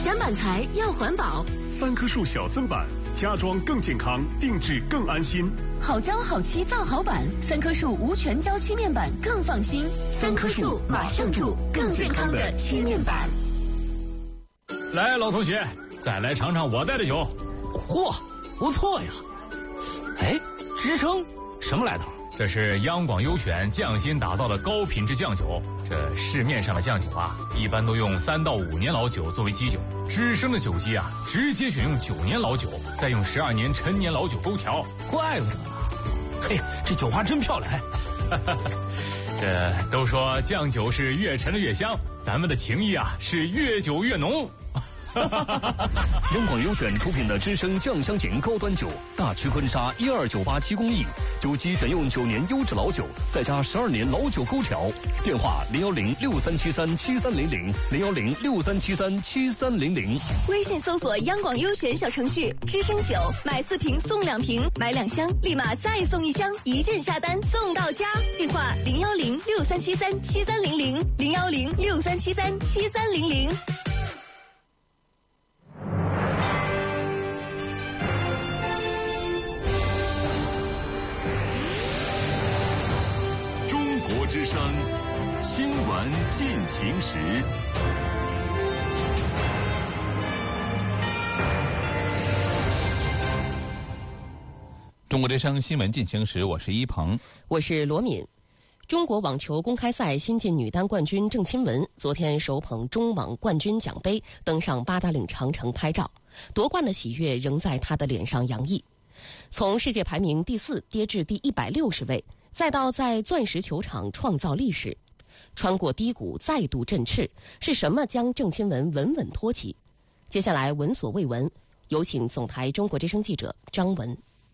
选板材要环保 ，3棵树小森板，家装更健康，定制更安心。 好胶好漆造好板，3棵树无全胶漆面板更放心。3棵树马上住更健康的漆面板。 来，老同学，再来尝尝我带的酒。 嚯，不错呀！哎，支撑什么来头？ 这是央广优选匠心打造的高品质酱酒。这市面上的酱酒啊，一般都用3到5年老酒作为基酒，知生的酒基啊，直接选用9年老酒，再用12年陈年老酒勾调。 怪不得呢。嘿，这酒花真漂亮。 这都说酱酒是越陈的越香，咱们的情谊啊是越久越浓。 央广优选出品的知生酱香型高端酒，大曲坤沙12987工艺，酒基选用9年优质老酒，再加12年老酒勾调。电话01063737300，01063737300。 微信搜索央广优选小程序，知生酒买4瓶送2瓶，买2箱立马再送1箱，一键下单送到家。电话01063737300，01063737300。 之声新闻进行时。 中国之声新闻进行时，我是一鹏， 我是罗敏。中国网球公开赛新晋女单冠军郑钦文昨天手捧中网冠军奖杯登上八达岭长城拍照，夺冠的喜悦仍在她的脸上洋溢。从世界排名第4跌至第160位，再到在钻石球场创造历史，穿过低谷再度振翅，是什么将郑钦文稳稳托起？接下来闻所未闻，有请总台中国之声记者张文。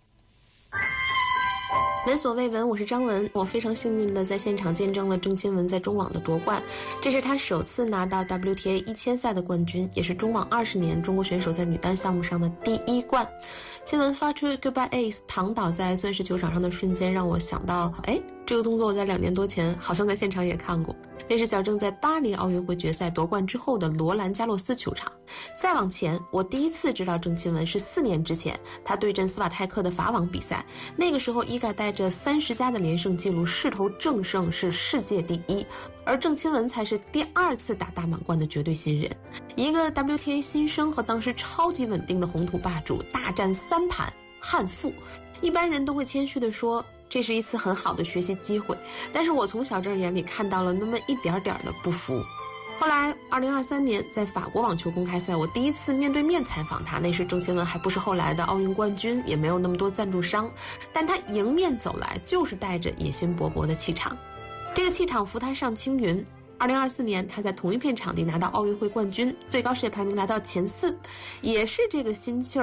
闻所未闻，我是张文。我非常幸运的在现场见证了郑钦文在中网的夺冠，这是她首次拿到 WTA 1000赛的冠军，也是中网20年中国选手在女单项目上的第1冠。钦文发出 Goodbye Ace 躺倒在钻石球场上的瞬间，让我想到，这个动作我在2年多前好像在现场也看过。那是小郑在巴黎奥运会决赛夺冠之后的罗兰加洛斯球场。再往前，我第一次知道郑钦文是4年之前，他对阵斯瓦泰克的法网比赛。那个时候，伊嘎带着30加的连胜纪录势头正盛，是世界第1，而郑钦文才是第2次打大满贯的绝对新人。一个 WTA 新生和当时超级稳定的红土霸主大战3盘憾负。一般人都会谦虚地说，这是一次很好的学习机会，但是我从小郑眼里看到了那么一点点的不服。后来2023年在法国网球公开赛，我第一次面对面采访他，那时郑钦文还不是后来的奥运冠军，也没有那么多赞助商，但他迎面走来就是带着野心勃勃的气场，这个气场扶他上青云。2024年他在同一片场地拿到奥运会冠军，最高世界排名来到前4，也是这个心气儿